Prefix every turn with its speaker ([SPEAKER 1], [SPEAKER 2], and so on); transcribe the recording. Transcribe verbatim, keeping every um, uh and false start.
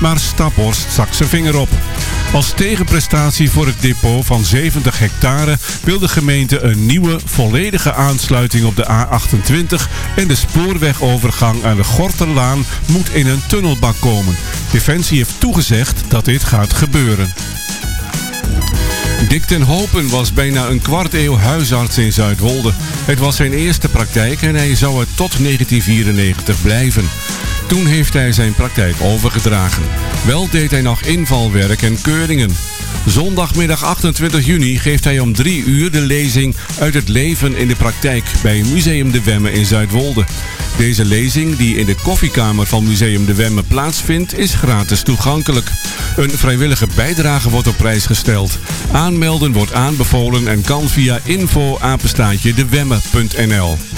[SPEAKER 1] maar Staphorst stak zijn vinger op. Als tegenprestatie voor het depot van zeventig hectare wil de gemeente een nieuwe, volledige aansluiting op de A achtentwintig en de spoorwegovergang aan de Gorterlaan moet in een tunnelbak komen. Defensie heeft toegezegd dat dit gaat gebeuren. Dick ten Hopen was bijna een kwart eeuw huisarts in Zuidwolde. Het was zijn eerste praktijk en hij zou het tot negentien vierennegentig blijven. Toen heeft hij zijn praktijk overgedragen. Wel deed hij nog invalwerk en keuringen. Zondagmiddag achtentwintig juni geeft hij om drie uur de lezing Uit het leven in de praktijk bij Museum de Wemme in Zuidwolde. Deze lezing, die in de koffiekamer van Museum de Wemme plaatsvindt, is gratis toegankelijk. Een vrijwillige bijdrage wordt op prijs gesteld. Aanmelden wordt aanbevolen en kan via info apenstaartje dewemme punt n l.